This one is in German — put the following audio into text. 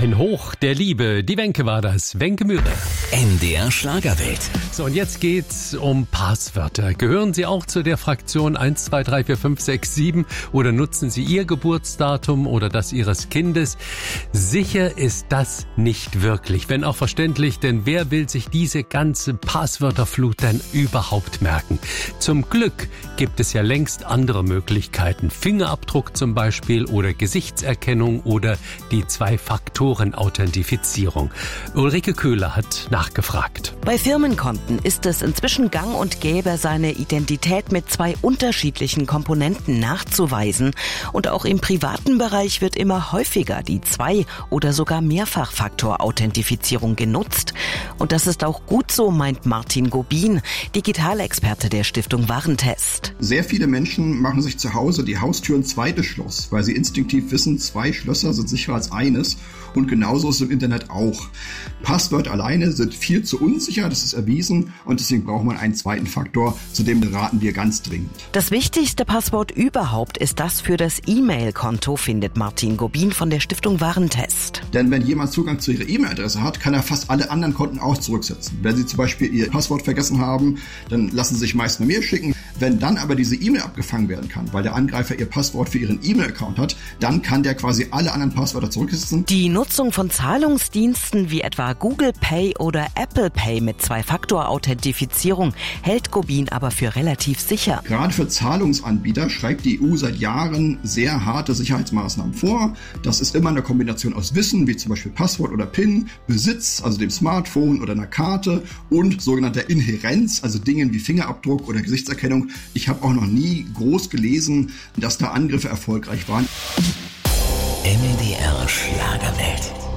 Ein Hoch der Liebe. Die Wenke war das. Wenke Mühre. NDR Schlagerwelt. So, und jetzt geht's um Passwörter. Gehören Sie auch zu der Fraktion 1, 2, 3, 4, 5, 6, 7 oder nutzen Sie Ihr Geburtsdatum oder das Ihres Kindes? Sicher ist das nicht wirklich, wenn auch verständlich, denn wer will sich diese ganze Passwörterflut denn überhaupt merken? Zum Glück gibt es ja längst andere Möglichkeiten. Fingerabdruck zum Beispiel oder Gesichtserkennung oder die Zwei-Faktoren-Authentifizierung. Ulrike Köhler hat nachgefragt. Bei Firmenkonten ist es inzwischen gang und gäbe, seine Identität mit 2 unterschiedlichen Komponenten nachzuweisen. Und auch im privaten Bereich wird immer häufiger die Zwei- oder sogar Mehrfachfaktor-Authentifizierung genutzt. Und das ist auch gut so, meint Martin Gobin, Digitalexperte der Stiftung Warentest. Sehr viele Menschen machen sich zu Hause die Haustür ein zweites Schloss, weil sie instinktiv wissen, 2 Schlösser sind sicherer als eines. Und genauso ist es im Internet auch. Passwörter alleine sind viel zu unsicher, das ist erwiesen. Und deswegen braucht man einen zweiten Faktor, zu dem raten wir ganz dringend. Das wichtigste Passwort überhaupt ist das für das E-Mail-Konto, findet Martin Gobin von der Stiftung Warentest. Denn wenn jemand Zugang zu Ihrer E-Mail-Adresse hat, kann er fast alle anderen Konten auch zurücksetzen. Wenn Sie zum Beispiel Ihr Passwort vergessen haben, dann lassen Sie sich meist eine Mail schicken. Wenn dann aber diese E-Mail abgefangen werden kann, weil der Angreifer Ihr Passwort für Ihren E-Mail-Account hat, dann kann der quasi alle anderen Passwörter zurücksetzen. Die Nutzung von Zahlungsdiensten wie etwa Google Pay oder Apple Pay mit Zwei-Faktor-Authentifizierung hält Gobin aber für relativ sicher. Gerade für Zahlungsanbieter schreibt die EU seit Jahren sehr harte Sicherheitsmaßnahmen vor. Das ist immer eine Kombination aus Wissen, wie zum Beispiel Passwort oder PIN, Besitz, also dem Smartphone oder einer Karte und sogenannter Inhärenz, also Dingen wie Fingerabdruck oder Gesichtserkennung. Ich habe auch noch nie groß gelesen, dass da Angriffe erfolgreich waren. NDR Schlagerwelt.